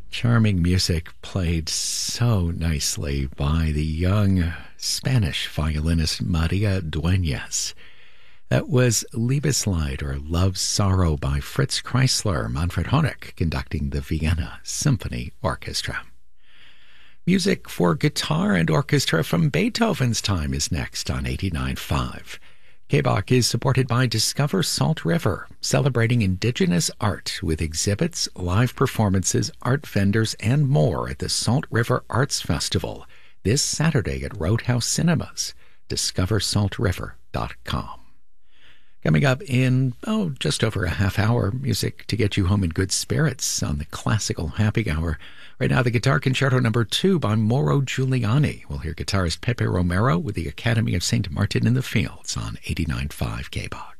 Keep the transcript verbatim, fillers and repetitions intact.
Charming music played so nicely by the young Spanish violinist Maria Dueñas. That was Liebeslied, or Love's Sorrow, by Fritz Kreisler, Manfred Honeck conducting the Vienna Symphony Orchestra. Music for guitar and orchestra from Beethoven's time is next on eighty-nine point five. K B O C is supported by Discover Salt River, celebrating indigenous art with exhibits, live performances, art vendors, and more at the Salt River Arts Festival this Saturday at Roadhouse Cinemas. discover salt river dot com. Coming up in, oh, just over a half hour, music to get you home in good spirits on the Classical Happy Hour. Right now, the Guitar Concerto number two by Mauro Giuliani. We'll hear guitarist Pepe Romero with the Academy of Saint Martin in the Fields on eighty-nine point five K B O C.